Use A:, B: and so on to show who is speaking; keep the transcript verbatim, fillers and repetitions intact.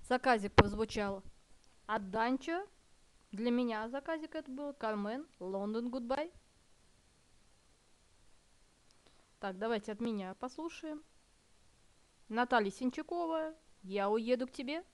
A: Заказик прозвучал от Данчо. Для меня заказик это был. Кармен, Лондон, Гудбай. Так, давайте от меня послушаем. Наталья Синчакова, я уеду к тебе.